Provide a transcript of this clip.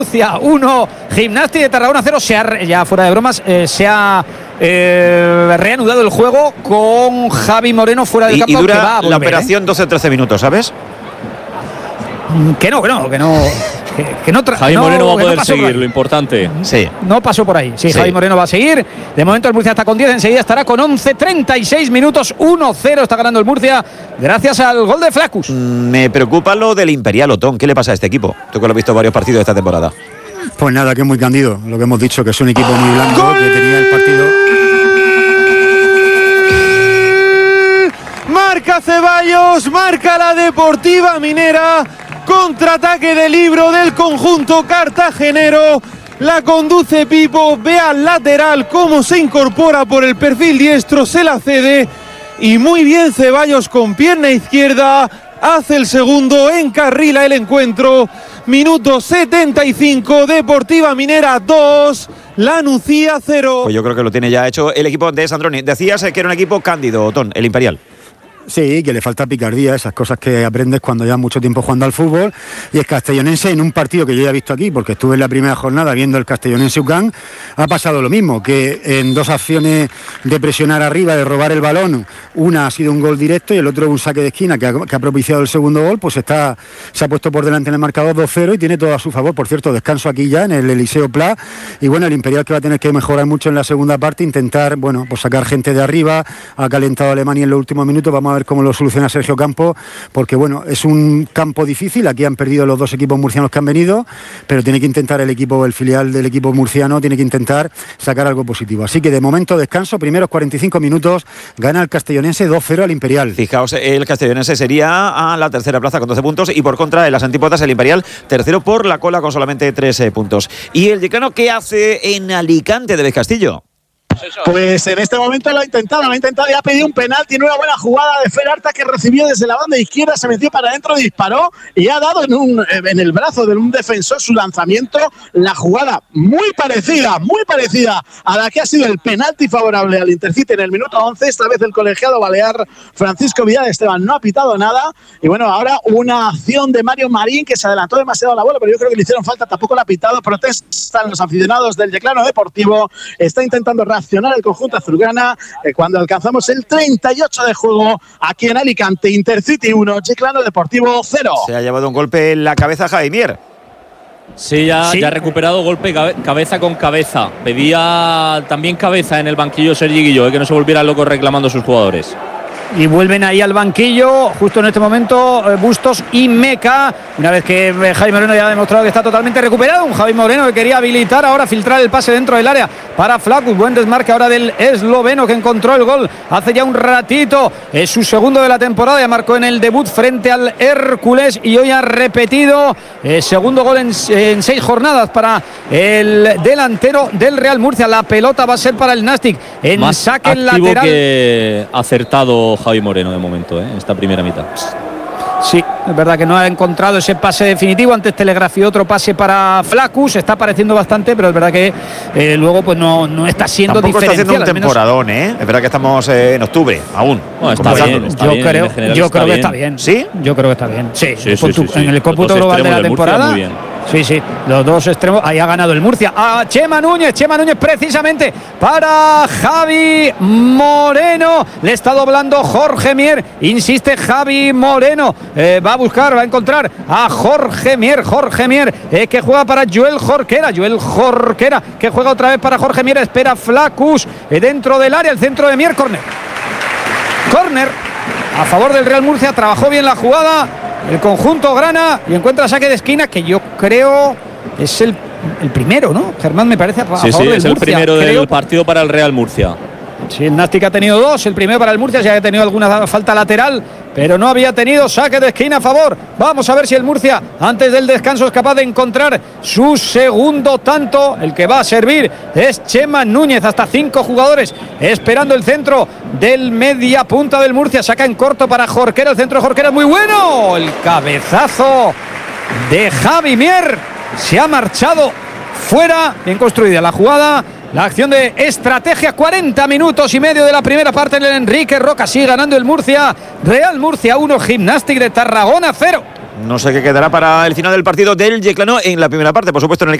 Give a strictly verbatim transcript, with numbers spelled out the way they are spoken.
Murcia uno, Gimnàstic de Tarragona cero. Se ha, ya fuera de bromas, eh, se ha eh, reanudado el juego con Javi Moreno fuera del y, campo. Y dura que va a volver, la operación ¿eh? doce o trece minutos, ¿sabes? Que no, que no, que no. Que, que no Javi no, Moreno va a poder no seguir, lo importante. Sí. No pasó por ahí. Sí, sí, Javi Moreno va a seguir. De momento el Murcia está con diez, enseguida estará con once, treinta y seis minutos, uno cero está ganando el Murcia gracias al gol de Flaccus. Me preocupa lo del Imperial, Otón. ¿Qué le pasa a este equipo? Tú que lo has visto varios partidos de esta temporada. Pues nada, que es muy cándido. Lo que hemos dicho, que es un equipo muy blando, ¡gol! Que tenía el partido. Marca Ceballos, marca la Deportiva Minera. Contraataque de Libro del conjunto cartagenero. La conduce Pipo, ve al lateral cómo se incorpora por el perfil diestro, se la cede. Y muy bien Ceballos con pierna izquierda. Hace el segundo, encarrila el encuentro. Minuto setenta y cinco, Deportiva Minera dos, La Nucía cero. Pues yo creo que lo tiene ya hecho el equipo de Sandroni. Decías que era un equipo cándido, Otón, el Imperial. Sí, que le falta picardía, esas cosas que aprendes cuando llevas mucho tiempo jugando al fútbol. Y el Castellonense, en un partido que yo ya he visto aquí, porque estuve en la primera jornada viendo el Castellonense U C A N, ha pasado lo mismo, que en dos acciones de presionar arriba, de robar el balón, una ha sido un gol directo y el otro un saque de esquina que ha, que ha propiciado el segundo gol, pues está se ha puesto por delante en el marcador dos cero y tiene todo a su favor. Por cierto, descanso aquí ya en el Eliseo Pla, y bueno, el Imperial, que va a tener que mejorar mucho en la segunda parte, intentar, bueno, pues sacar gente de arriba. Ha calentado a Alemania en los últimos minutos, vamos a ver cómo lo soluciona Sergio Campo, porque bueno, es un campo difícil. Aquí han perdido los dos equipos murcianos que han venido, pero tiene que intentar el equipo, el filial del equipo murciano, tiene que intentar sacar algo positivo. Así que de momento descanso, primeros cuarenta y cinco minutos, gana el Castellonense dos cero al Imperial. Fijaos, el Castellonense sería a la tercera plaza con doce puntos y por contra en las antípodas el Imperial tercero por la cola con solamente trece puntos. ¿Y el Yeclano qué hace en Alicante de Vez Castillo? Pues en este momento lo ha intentado, lo ha intentado y ha pedido un penalti en una buena jugada de Ferarta, que recibió desde la banda izquierda, se metió para adentro, disparó y ha dado en, un, en el brazo de un defensor su lanzamiento. La jugada muy parecida, muy parecida a la que ha sido el penalti favorable al Intercity en el minuto once. Esta vez el colegiado balear Francisco Vidal Esteban no ha pitado nada. Y bueno, ahora una acción de Mario Marín, que se adelantó demasiado a la bola, pero yo creo que le hicieron falta, tampoco la ha pitado. Protestan los aficionados del Yeclano Deportivo. Está intentando reaccionar el conjunto azulgrana eh, cuando alcanzamos el treinta y ocho de juego aquí en Alicante. Intercity uno, Yeclano Deportivo cero. Se ha llevado un golpe en la cabeza Jaimier. Sí, ya, sí. ya ha recuperado golpe cabe, cabeza con cabeza. Pedía también cabeza en el banquillo Sergi Guillo, eh, que no se volviera loco reclamando a sus jugadores. Y vuelven ahí al banquillo, justo en este momento, eh, Bustos y Meca. Una vez que eh, Javi Moreno ya ha demostrado que está totalmente recuperado. Un Javi Moreno que quería habilitar, ahora filtrar el pase dentro del área para Flaccus. Buen desmarque ahora del esloveno, que encontró el gol hace ya un ratito. Es su segundo de la temporada, ya marcó en el debut frente al Hércules y hoy ha repetido eh, segundo gol en, en seis jornadas para el delantero del Real Murcia. La pelota va a ser para el Nastic en Más saque activo lateral. Que acertado Javi Moreno de momento, ¿eh? En esta primera mitad. Sí, es verdad que no ha encontrado ese pase definitivo. Antes telegrafió otro pase para Flaccus, está apareciendo bastante, pero es verdad que eh, luego pues no, no está siendo Tampoco diferencial. está haciendo un temporadón, ¿eh? Es verdad que estamos eh, en octubre, aún. Bueno, está bien, está yo bien, creo, en general yo está creo que bien. está bien. ¿Sí? Yo creo que está bien. Sí, Sí, sí, Compu- sí, sí. en el cómputo Los dos global de la extremos del Murcia, temporada. muy bien. Sí, sí, los dos extremos. Ahí ha ganado el Murcia. A Chema Núñez, Chema Núñez precisamente para Javi Moreno. Le está doblando Jorge Mier. Insiste Javi Moreno. Eh, va a buscar, va a encontrar a Jorge Mier. Jorge Mier eh, que juega para Joel Jorquera. Joel Jorquera que juega otra vez para Jorge Mier. Espera Flaccus eh, dentro del área. El centro de Mier. Córner. Córner a favor del Real Murcia. Trabajó bien la jugada el conjunto grana y encuentra saque de esquina, que yo creo es el, el primero, ¿no? Germán, me parece a favor Sí, sí, del es el Murcia, primero creo. del partido para el Real Murcia. Sí, el Nastic ha tenido dos, el primero para el Murcia, ya ha tenido alguna falta lateral, pero no había tenido saque de esquina a favor. Vamos a ver si el Murcia, antes del descanso, es capaz de encontrar su segundo tanto. El que va a servir es Chema Núñez, hasta cinco jugadores esperando el centro del media punta del Murcia. Saca en corto para Jorquera, el centro de Jorquera es muy bueno. El cabezazo de Javi Mier se ha marchado fuera. Bien construida la jugada. La acción de estrategia, cuarenta minutos y medio de la primera parte en el Enrique Roca. Sigue ganando el Murcia. Real Murcia uno, Gimnàstic de Tarragona cero. No sé qué quedará para el final del partido del Yeclano en la primera parte, por supuesto en el